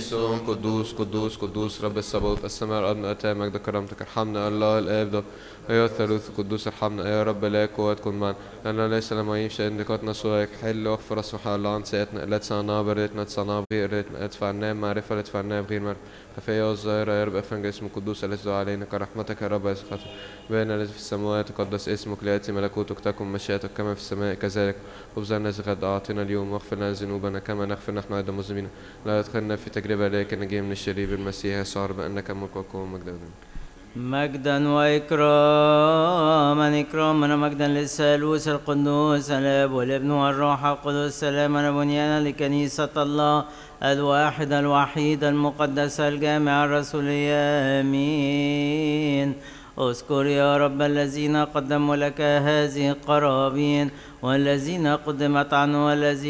قديسون قدوس قدوس قدوس رب الصبوت السماء والأرض أتى مجد كرامتك. ارحمنا الله الآب ده أيها الثالوث القدوس ارحمنا يا رب لا قوات كن معنا لأننا ليس لما يمشي عندكاتنا سواك حل واغفر اسمح الله عن سيئتنا لا تسعنا بريتنا تسعنا بغيرتنا ادفعنا معرفة ادفعنا بغير معرفة خفية والظاهرة يا رب افنج اسم القدوس الذي دعا علينا كرحمتك يا رب يا خاطر بينا الذي في السماوات تقدس اسمك ليأتي ملكوتك تكن مشيئتك كما في السماء كذلك خبزنا الذي غد أعطنا اليوم واغفر لنا ذنوبنا كما نغفر نحن أيضا المذنبين لا تدخلنا في تجربة لكن نجينا من الشرير بالمسيح يسوع بأنك ملك وقوة ومجد مجدا وإكراما إكراما مجدا للثالوث القدوس الآب والابن والروح القدس سلاما بنيانا لكنيسة الله الواحد الوحيد المقدس الجامع الرسولية آمين. اذكر يا رب الذين قدموا لك هذه القرابين والذين قدمت عنه والذين